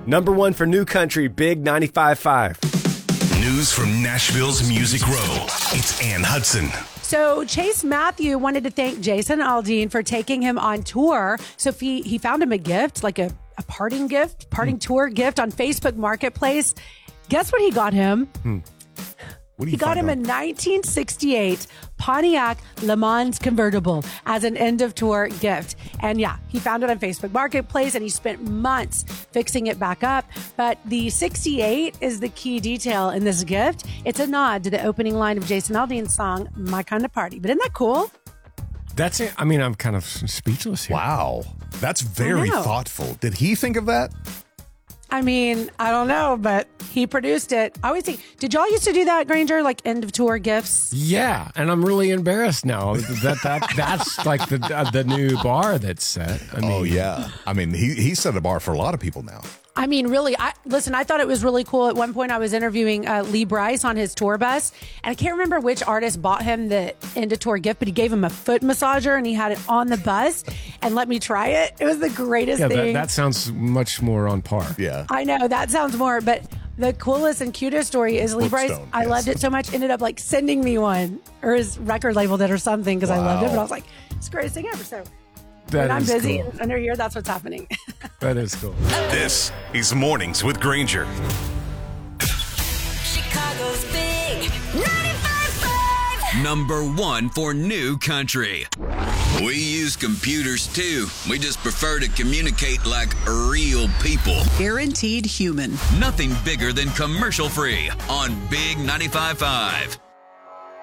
Number one for New Country, Big 95.5. News from Nashville's Music Row. It's Ann Hudson. So Chase Matthew wanted to thank Jason Aldean for taking him on tour. So he found him a gift, like a parting tour gift on Facebook Marketplace. Guess what he got him? He got him a 1968 Pontiac Le Mans convertible as an end of tour gift. And yeah, he found it on Facebook Marketplace and he spent months fixing it back up. But the 68 is the key detail in this gift. It's a nod to the opening line of Jason Aldean's song, My Kind of Party. But isn't that cool? That's it. I mean, I'm kind of speechless here. Wow. That's very thoughtful. Did he think of that? I mean, I don't know, but he produced it. I always think, did y'all used to do that, Granger? Like end of tour gifts? Yeah, and I'm really embarrassed now that's like the new bar that's set. I mean, yeah. I mean, he set a bar for a lot of people now. I mean, really, I thought it was really cool. At one point, I was interviewing Lee Brice on his tour bus, and I can't remember which artist bought him the end of tour gift, but he gave him a foot massager, and he had it on the bus and let me try it. It was the greatest thing. That sounds much more on par. Yeah. I know, that sounds more, but the coolest and cutest story is Lee Brice. I loved it so much, ended up like sending me one, or his record label did or something, because I loved it, but I was like, it's the greatest thing ever, so... When I'm busy cool. under here, that's what's happening. That is cool. This is Mornings with Granger. Chicago's Big 95.5. Number one for New Country. We use computers too. We just prefer to communicate like real people. Guaranteed human. Nothing bigger than commercial free on Big 95.5.